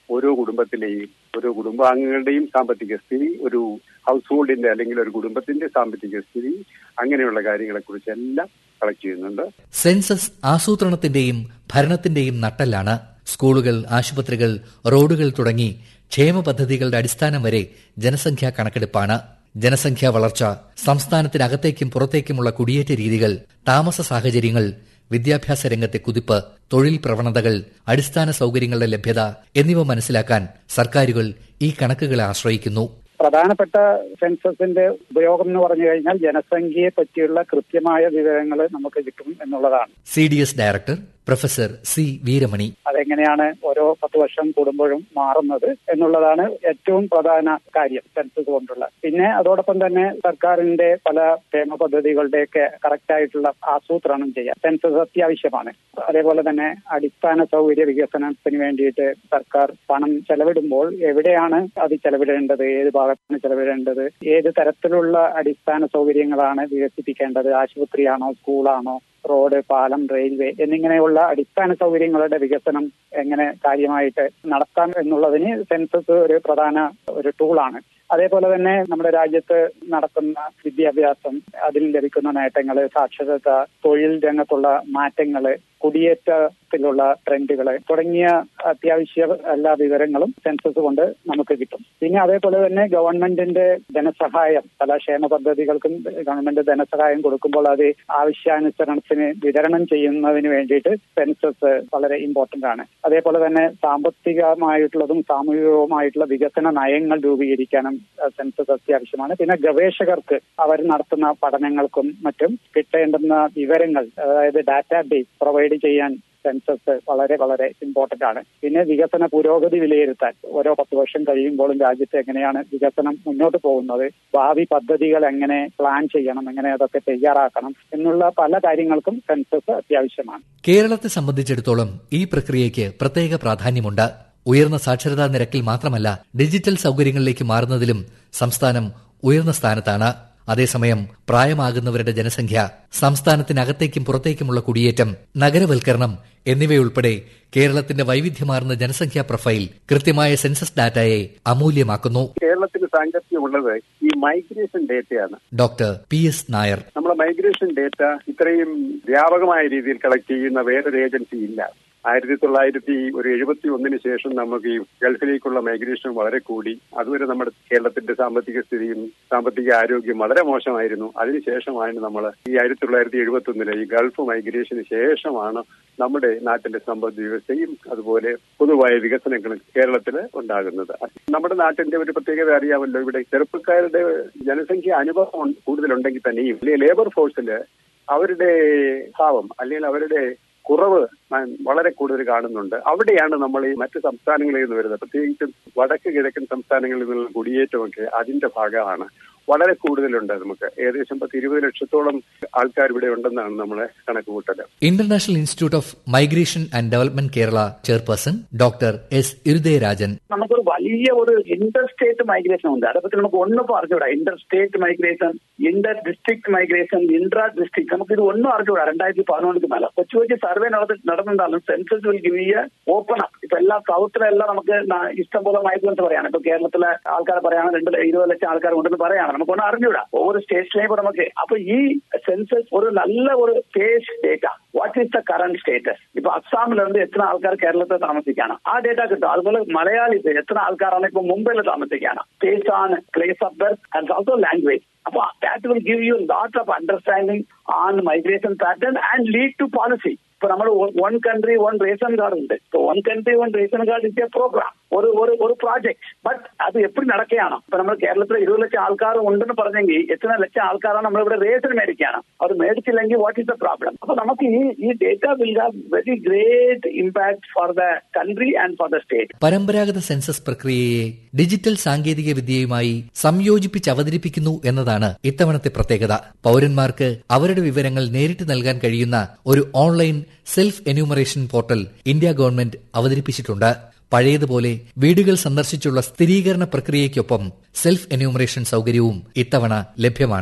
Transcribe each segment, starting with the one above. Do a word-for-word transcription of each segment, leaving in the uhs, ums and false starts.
ഓരോ കുടുംബത്തിലെയും ഓരോ കുടുംബാംഗങ്ങളുടെയും സാമ്പത്തിക സ്ഥിതി, ഒരു ഹൗസ് ഹോൾഡിന്റെ അല്ലെങ്കിൽ ഒരു കുടുംബത്തിന്റെ സാമ്പത്തിക സ്ഥിതി, അങ്ങനെയുള്ള കാര്യങ്ങളെ കുറിച്ചെല്ലാം കളക്ട് ചെയ്യുന്നുണ്ട്. സെൻസസ് ആസൂത്രണത്തിന്റെയും ഭരണത്തിന്റെയും നട്ടെല്ലാണ്. സ്കൂളുകൾ, ആശുപത്രികൾ, റോഡുകൾ തുടങ്ങി ക്ഷേമ പദ്ധതികളുടെ അടിസ്ഥാനം വരെ ജനസംഖ്യാ കണക്കെടുപ്പാണ്. ജനസംഖ്യാ വളർച്ച, സംസ്ഥാനത്തിനകത്തേക്കും പുറത്തേക്കുമുള്ള കുടിയേറ്റ രീതികൾ, താമസ സാഹചര്യങ്ങൾ, വിദ്യാഭ്യാസ രംഗത്തെ കുതിപ്പ്, തൊഴിൽ പ്രവണതകൾ, അടിസ്ഥാന സൌകര്യങ്ങളുടെ ലഭ്യത എന്നിവ മനസ്സിലാക്കാൻ സർക്കാരുകൾ ഈ കണക്കുകളെ ആശ്രയിക്കുന്നു. പ്രധാനപ്പെട്ട സെൻസസിന്റെ ഉപയോഗം എന്ന് പറഞ്ഞു കഴിഞ്ഞാൽ ജനസംഖ്യയെ പറ്റിയുള്ള കൃത്യമായ വിവരങ്ങൾ നമുക്ക് കിട്ടും എന്നുള്ളതാണ്. C D S director professor C Veeramani. അതെങ്ങനെയാണ് ഓരോ പത്ത് വർഷം കൂടുമ്പോഴും മാറുന്നത് എന്നുള്ളതാണ് ഏറ്റവും പ്രധാന കാര്യം സെൻസസ് കൊണ്ടുള്ള. പിന്നെ അതോടൊപ്പം തന്നെ സർക്കാരിന്റെ പല ക്ഷേമ പദ്ധതികളുടെയൊക്കെ കറക്റ്റ് ആയിട്ടുള്ള ആസൂത്രണം ചെയ്യാൻ സെൻസസ് അത്യാവശ്യമാണ്. അതേപോലെ തന്നെ അടിസ്ഥാന സൗകര്യ വികസനത്തിന് വേണ്ടിയിട്ട് സർക്കാർ പണം ചെലവിടുമ്പോൾ എവിടെയാണ് അത് ചെലവിടേണ്ടത്, ഏത് ഭാഗത്താണ് ചെലവിടേണ്ടത്, ഏത് തരത്തിലുള്ള അടിസ്ഥാന സൗകര്യങ്ങളാണ് വികസിപ്പിക്കേണ്ടത്, ആശുപത്രിയാണോ, സ്കൂളാണോ, റോഡ്, പാലം, റെയിൽവേ എന്നിങ്ങനെയുള്ള അടിസ്ഥാന സൗകര്യങ്ങളുടെ വികസനം എങ്ങനെ കാര്യമായിട്ട് നടത്താം എന്നുള്ളതിന് സെൻസസ് ഒരു പ്രധാന ഒരു ടൂളാണ്. അതേപോലെ തന്നെ നമ്മുടെ രാജ്യത്ത് നടക്കുന്ന വിദ്യാഭ്യാസം, അതിൽ ലഭിക്കുന്ന നേട്ടങ്ങൾ, സാക്ഷരത, തൊഴിൽ രംഗത്തുള്ള മാറ്റങ്ങൾ, കുടിയേറ്റത്തിലുള്ള ട്രെൻഡുകൾ തുടങ്ങിയ അത്യാവശ്യ എല്ലാ വിവരങ്ങളും സെൻസസ് കൊണ്ട് നമുക്ക് കിട്ടും. പിന്നെ അതേപോലെ തന്നെ ഗവൺമെന്റിന്റെ ധനസഹായം, പല ക്ഷേമ പദ്ധതികൾക്കും ഗവൺമെന്റ് ധനസഹായം കൊടുക്കുമ്പോൾ അത് ആവശ്യാനുസരണത്തിന് വിതരണം ചെയ്യുന്നതിന് വേണ്ടിയിട്ട് സെൻസസ് വളരെ ഇമ്പോർട്ടന്റ് ആണ്. അതേപോലെ തന്നെ സാമ്പത്തികമായിട്ടുള്ളതും സാമൂഹികവുമായിട്ടുള്ള വികസന നയങ്ങൾ രൂപീകരിക്കാനും സെൻസസ് അത്യാവശ്യമാണ്. പിന്നെ ഗവേഷകർക്ക് അവർ നടത്തുന്ന പഠനങ്ങൾക്കും മറ്റും കിട്ടേണ്ടുന്ന വിവരങ്ങൾ, അതായത് ഡാറ്റാ ബേസ് പ്രൊവൈഡ് ചെയ്യാൻ സെൻസസ് വളരെ വളരെ ഇമ്പോർട്ടന്റ് ആണ്. പിന്നെ വികസന പുരോഗതി വിലയിരുത്താൻ, ഓരോ പത്ത് വർഷം കഴിയുമ്പോഴും രാജ്യത്ത് എങ്ങനെയാണ് വികസനം മുന്നോട്ട് പോകുന്നത്, ഭാവി പദ്ധതികൾ എങ്ങനെ പ്ലാൻ ചെയ്യണം, എങ്ങനെ അതൊക്കെ തയ്യാറാക്കണം എന്നുള്ള പല കാര്യങ്ങൾക്കും സെൻസസ് അത്യാവശ്യമാണ്. കേരളത്തെ സംബന്ധിച്ചിടത്തോളം ഈ പ്രക്രിയയ്ക്ക് പ്രത്യേക പ്രാധാന്യമുണ്ട്. ഉയർന്ന സാക്ഷരതാ നിരക്കിൽ മാത്രമല്ല, ഡിജിറ്റൽ സൌകര്യങ്ങളിലേക്ക് മാറുന്നതിലും സംസ്ഥാനം ഉയർന്ന സ്ഥാനത്താണ്. അതേസമയം പ്രായമാകുന്നവരുടെ ജനസംഖ്യ, സംസ്ഥാനത്തിനകത്തേക്കും പുറത്തേക്കുമുള്ള കുടിയേറ്റം, നഗരവൽക്കരണം എന്നിവയുൾപ്പെടെ കേരളത്തിന്റെ വൈവിധ്യമാർന്ന ജനസംഖ്യാ പ്രൊഫൈൽ കൃത്യമായ സെൻസസ് ഡാറ്റയെ അമൂല്യമാക്കുന്നു. കേരളത്തിന് സാങ്കത്യമുള്ളത് ഈ migration ഡേറ്റയാണ്. Doctor P S Nair. നമ്മുടെ മൈഗ്രേഷൻ ഡേറ്റ ഇത്രയും വ്യാപകമായ രീതിയിൽ കളക്ട് ചെയ്യുന്ന വേറൊരു ഏജൻസി ഇല്ല. ആയിരത്തി തൊള്ളായിരത്തി ഒരു എഴുപത്തി ഒന്നിന് ശേഷം നമുക്ക് ഈ ഗൾഫിലേക്കുള്ള മൈഗ്രേഷൻ വളരെ കൂടി. അതുവരെ നമ്മുടെ കേരളത്തിന്റെ സാമ്പത്തിക സ്ഥിതിയും സാമ്പത്തിക ആരോഗ്യം വളരെ മോശമായിരുന്നു. അതിനുശേഷമാണ് നമ്മൾ ഈ ആയിരത്തി തൊള്ളായിരത്തി എഴുപത്തി ഒന്നിലെ ഈ ഗൾഫ് മൈഗ്രേഷന് ശേഷമാണ് നമ്മുടെ നാട്ടിന്റെ സമ്പദ് വ്യവസ്ഥയും അതുപോലെ പൊതുവായ വികസനങ്ങളും കേരളത്തിൽ ഉണ്ടാകുന്നത്. നമ്മുടെ നാട്ടിന്റെ ഒരു പ്രത്യേകത അറിയാമല്ലോ, ഇവിടെ ചെറുപ്പക്കാരുടെ ജനസംഖ്യ അനുഭവം കൂടുതലുണ്ടെങ്കിൽ തന്നെയും ലേബർ ഫോഴ്സിൽ അവരുടെ ഭാവം അല്ലെങ്കിൽ അവരുടെ കുറവ് വളരെ കൂടുതൽ കാണുന്നുണ്ട്. അവിടെയാണ് നമ്മൾ ഈ മറ്റ് സംസ്ഥാനങ്ങളിൽ നിന്ന് വരുന്നത്, പ്രത്യേകിച്ചും വടക്ക് കിഴക്കൻ സംസ്ഥാനങ്ങളിൽ നിന്നുള്ള കുടിയേറ്റമൊക്കെ അതിന്റെ ഭാഗമാണ്. വളരെ കൂടുതലുണ്ട്. നമുക്ക് ഏകദേശം പത്ത് ഇരുപത് ലക്ഷത്തോളം ആൾക്കാർ ഇവിടെ ഉണ്ടെന്നാണ് നമ്മളെ കണക്ക് കൂട്ടല്. International institute of migration and development Kerala chairperson doctor S Irudayarajan. നമുക്കൊരു വലിയ ഒരു ഇന്റർ സ്റ്റേറ്റ് മൈഗ്രേഷൻ ഉണ്ട്. അതേപ്പറ്റി നമുക്ക് ഒന്നും പറഞ്ഞുകൂടാ. Inter state migration, Inter district migration, Inter district, നമുക്ക് ഇത് ഒന്നും അറിഞ്ഞുകൂടാ. രണ്ടായിരത്തി പതിനൊന്നിന് മേലെ കൊച്ചു കൊച്ചു survey നടന്നിട്ടുണ്ടാകും. Census will give you open up. ഇപ്പൊ എല്ലാ സൗത്തിലെല്ലാം നമുക്ക് ഇഷ്ടം പോലെ മൈഗ്രൻസ് പറയാണ്. ഇപ്പൊ കേരളത്തിലെ ആൾക്കാർ പറയാണ് രണ്ട് ഇരുപത് ലക്ഷം ആൾക്കാർ ഉണ്ടെന്ന് പറയാണ്. നമുക്കൊന്നും അറിഞ്ഞൂടാ ഓരോ സ്റ്റേറ്റിലെയും നമുക്ക്. അപ്പൊ ഈ സെൻസസ് ഒരു നല്ല ഒരു case data, what is the current status. ഇപ്പൊ അസ്സാമിലുണ്ട് എത്ര ആൾക്കാർ കേരളത്തിൽ താമസിക്കാണ്, ആ ഡേറ്റ കിട്ടും. അതുപോലെ മലയാളീസ് എത്ര ആൾക്കാരാണ് ഇപ്പൊ മുംബൈയിൽ താമസിക്കാണ്, പ്ലേസ് ആണ് place of birth and also language. അപ്പൊ that will give you lot of understanding on migration pattern and lead to policy. ഇപ്പൊ നമ്മൾ one country one ration card ഉണ്ട്. ഇപ്പൊ one country one ration card is A programme, ഒരു ഒരു project. But അത് എപ്പോഴും നടക്കുകയാണ്. ഇപ്പൊ നമ്മൾ കേരളത്തിൽ ഇരുപത് ലക്ഷം ആൾക്കാർ ഉണ്ടെന്ന് പറഞ്ഞെങ്കിൽ എത്ര ലക്ഷം ആൾക്കാരാണ് നമ്മളിവിടെ റേഷൻ മേടിക്കുകയാണ്. അത് മേടിച്ചില്ലെങ്കിൽ വാട്ട് ഈസ് ദ പ്രോബ്ലം. അപ്പൊ നമുക്ക് ഈ ഈ data will have very great impact for the country and for the state. പരമ്പരാഗത സെൻസസ് പ്രക്രിയയെ ഡിജിറ്റൽ സാങ്കേതിക വിദ്യയുമായി സംയോജിപ്പിച്ച് അവതരിപ്പിക്കുന്നു എന്നതാണ് ഇത്തവണത്തെ പ്രത്യേകത. പൌരന്മാർക്ക് അവരുടെ വിവരങ്ങൾ നേരിട്ട് നൽകാൻ കഴിയുന്ന ഒരു online self enumeration portal India government അവതരിപ്പിച്ചിട്ടുണ്ട്. പഴയതുപോലെ വീടുകൾ സന്ദർശിച്ചുള്ള സ്ഥിരീകരണ പ്രക്രിയയ്ക്കൊപ്പം സെൽഫ് എന്യൂമറേഷൻ സൗകര്യവും ഇത്തവണ ലഭ്യമാണ്.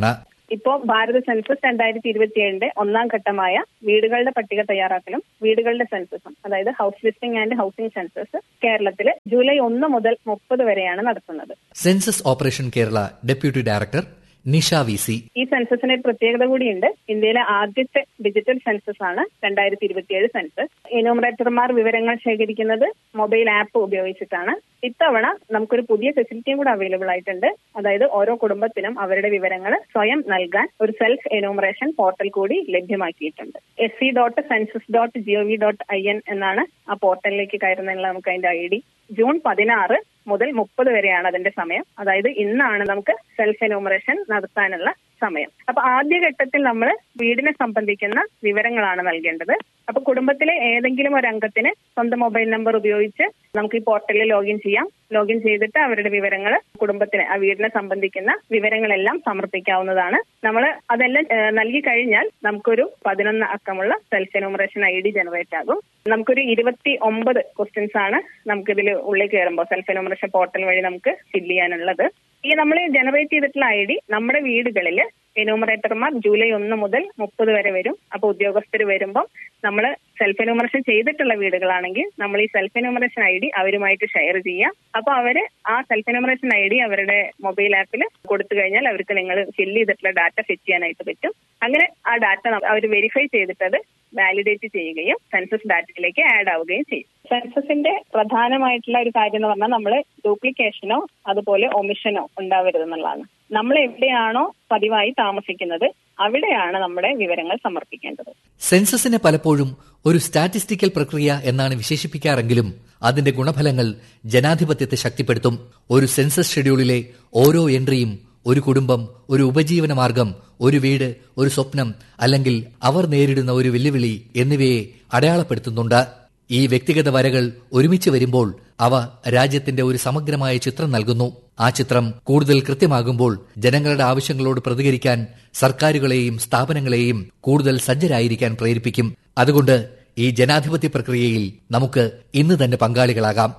ഇപ്പോൾ ഭാരത സെൻസസ് രണ്ടായിരത്തി ഇരുപത്തിയേഴിന്റെ ഒന്നാം ഘട്ടമായ വീടുകളുടെ പട്ടിക തയ്യാറാക്കലും വീടുകളുടെ സെൻസസും, അതായത് house listing and housing census കേരളത്തില് ജൂലൈ ഒന്ന് മുതൽ മുപ്പത് വരെയാണ് നടത്തുന്നത്. Census operation Kerala deputy director Nisha V C. ഈ സെൻസസിന് ഒരു പ്രത്യേകത കൂടിയുണ്ട്. ഇന്ത്യയിലെ ആദ്യത്തെ ഡിജിറ്റൽ സെൻസസ് ആണ് രണ്ടായിരത്തി ഇരുപത്തിയേഴ് സെൻസസ്. എന്യൂമറേറ്റർമാർ വിവരങ്ങൾ ശേഖരിക്കുന്നത് മൊബൈൽ ആപ്പ് ഉപയോഗിച്ചിട്ടാണ്. ഇത്തവണ നമുക്കൊരു പുതിയ ഫെസിലിറ്റിയും കൂടെ അവൈലബിൾ ആയിട്ടുണ്ട്. അതായത് ഓരോ കുടുംബത്തിനും അവരുടെ വിവരങ്ങൾ സ്വയം നൽകാൻ ഒരു സെൽഫ് എന്യൂമറേഷൻ പോർട്ടൽ കൂടി ലഭ്യമാക്കിയിട്ടുണ്ട്. S C dot census dot G O V dot I N എന്നാണ് ആ പോർട്ടലിലേക്ക് കയറുന്നതിനുള്ള നമുക്ക് അതിന്റെ ഐ ഡി. ജൂൺ പതിനാറ് മുതൽ മുപ്പത് വരെയാണ് അതിന്റെ സമയം. അതായത് ഇന്നാണ് നമുക്ക് സെൽഫ് എന്യൂമറേഷൻ നടത്താനുള്ള സമയം. അപ്പൊ ആദ്യഘട്ടത്തിൽ നമ്മൾ വീടിനെ സംബന്ധിക്കുന്ന വിവരങ്ങളാണ് നൽകേണ്ടത്. അപ്പൊ കുടുംബത്തിലെ ഏതെങ്കിലും ഒരു അംഗത്തിന് സ്വന്തം മൊബൈൽ നമ്പർ ഉപയോഗിച്ച് നമുക്ക് ഈ പോർട്ടലിൽ ലോഗിൻ ചെയ്യാം. ലോഗിൻ ചെയ്തിട്ട് അവരുടെ വിവരങ്ങൾ, കുടുംബത്തിന് ആ വീടിനെ സംബന്ധിക്കുന്ന വിവരങ്ങളെല്ലാം സമർപ്പിക്കാവുന്നതാണ്. നമ്മൾ അതെല്ലാം നൽകി കഴിഞ്ഞാൽ നമുക്കൊരു പതിനൊന്ന് അക്കമുള്ള self enumeration I D generate ആകും. നമുക്കൊരു ഇരുപത്തി ഒമ്പത് ക്വസ്റ്റ്യൻസ് ആണ് നമുക്കിതിൽ ഉള്ളിൽ കയറുമ്പോൾ സെൽഫ് എന്യൂമറേഷൻ പോർട്ടൽ വഴി നമുക്ക് ഫില്ല് ചെയ്യാനുള്ളത്. ഈ നമ്മൾ ജനറേറ്റ് ചെയ്തിട്ടുള്ള ഐ ഡി നമ്മുടെ വീടുകളിൽ എന്യൂമറേറ്റർമാർ ജൂലൈ ഒന്ന് മുതൽ മുപ്പത് വരെ വരും. അപ്പൊ ഉദ്യോഗസ്ഥർ വരുമ്പോൾ നമ്മൾ സെൽഫ് എന്യൂമറേഷൻ ചെയ്തിട്ടുള്ള വീടുകളാണെങ്കിൽ നമ്മൾ ഈ സെൽഫ് എന്യൂമറേഷൻ ഐ ഡി അവരുമായിട്ട് ഷെയർ ചെയ്യാം. അപ്പൊ അവര് ആ സെൽഫ് എന്യൂമറേഷൻ ഐ ഡി അവരുടെ മൊബൈൽ ആപ്പിൽ കൊടുത്തു കഴിഞ്ഞാൽ അവർക്ക് നിങ്ങൾ ഫില്ല് ചെയ്തിട്ടുള്ള ഡാറ്റ ഫിറ്റ് ചെയ്യാനായിട്ട് പറ്റും. അങ്ങനെ ആ ഡാറ്റ അവർ വെരിഫൈ ചെയ്തിട്ടത് വാലിഡേറ്റ് ചെയ്യുകയും സെൻസസ് ഡാറ്റയിലേക്ക് ആഡ് ആവുകയും ചെയ്യും. സെൻസസിന്റെ പ്രധാനമായിട്ടുള്ള ഒരു കാര്യം എന്ന് പറഞ്ഞാൽ നമ്മൾ ഡ്യൂപ്ലിക്കേഷനോ അതുപോലെ ഒമിഷനോ ഉണ്ടാവരുതെന്നുള്ളതാണ്. നമ്മൾ എവിടെയാണോ പതിവായി താമസിക്കുന്നത് അവിടെയാണ് നമ്മുടെ വിവരങ്ങൾ സമർപ്പിക്കേണ്ടത്. സെൻസസിനെ പലപ്പോഴും ഒരു സ്റ്റാറ്റിസ്റ്റിക്കൽ പ്രക്രിയ എന്നാണ് വിശേഷിപ്പിക്കാറെങ്കിലും അതിന്റെ ഗുണഫലങ്ങൾ ജനാധിപത്യത്തെ ശക്തിപ്പെടുത്തും. ഒരു സെൻസസ് ഷെഡ്യൂളിലെ ഓരോ എൻട്രിയും ഒരു കുടുംബം, ഒരു ഉപജീവന മാർഗം, ഒരു വീട്, ഒരു സ്വപ്നം, അല്ലെങ്കിൽ അവർ നേരിടുന്ന ഒരു വെല്ലുവിളി എന്നിവയെ അടയാളപ്പെടുത്തുന്നുണ്ട്. ഈ വ്യക്തിഗത വരകൾ ഒരുമിച്ച് വരുമ്പോൾ അവ രാജ്യത്തിന്റെ ഒരു സമഗ്രമായ ചിത്രം നൽകുന്നു. ആ ചിത്രം കൂടുതൽ കൃത്യമാകുമ്പോൾ ജനങ്ങളുടെ ആവശ്യങ്ങളോട് പ്രതികരിക്കാൻ സർക്കാരുകളെയും സ്ഥാപനങ്ങളെയും കൂടുതൽ സജ്ജരായിരിക്കാൻ പ്രേരിപ്പിക്കും. അതുകൊണ്ട് ഈ ജനാധിപത്യ പ്രക്രിയയിൽ നമുക്ക് ഇന്ന് തന്നെ പങ്കാളികളാകാം.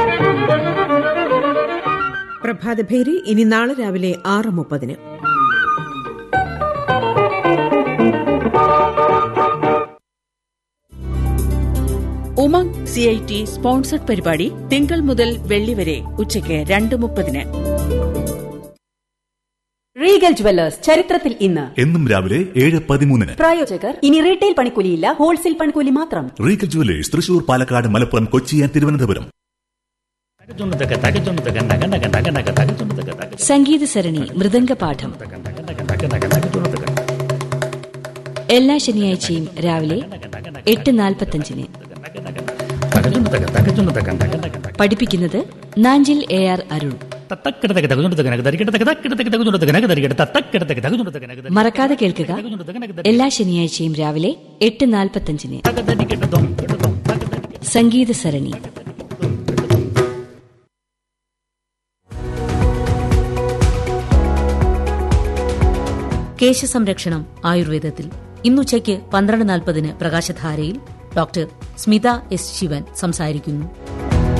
പ്രഭാതഭേരി ഇനി നാളെ രാവിലെ ആറ് മുപ്പതിന്. Umang C I T sponsored പരിപാടി തിങ്കൾ മുതൽ വെള്ളി വരെ ഉച്ചയ്ക്ക് രണ്ട് മുപ്പതിന്. റീഗൽ ജുവല്ലേഴ്സ് ചരിത്രത്തിൽ ഇന്ന് എന്നും രാവിലെ ഏഴ് പതിമൂന്നിന്. പ്രായോജകർ ഇനി റീറ്റെയിൽ പണിക്കൂലിയില്ല, ഹോൾസെയിൽ പണിക്കൂലി മാത്രം. Regal jewellers Thrissur, Palakkad, Malappuram, Kochi, Thiruvananthapuram. സംഗീത സരണി മൃദംഗപാഠം എല്ലാ ശനിയാഴ്ചയും രാവിലെ എട്ട് നാൽപ്പത്തഞ്ചിന്. പഠിപ്പിക്കുന്നത് നാഞ്ചിൽ എ ആർ അരുൺ. മറക്കാതെ കേൾക്കുക എല്ലാ ശനിയാഴ്ചയും രാവിലെ എട്ട് നാൽപ്പത്തഞ്ചിന് സംഗീത സരണി. കേശസംരക്ഷണം ആയുർവേദത്തിൽ ഇന്നുച്ചയ്ക്ക് പന്ത്രണ്ട് നാൽപ്പതിന് പ്രകാശധാരയിൽ ഡോക്ടർ സ്മിത എസ് ശിവൻ സംസാരിക്കുന്നു.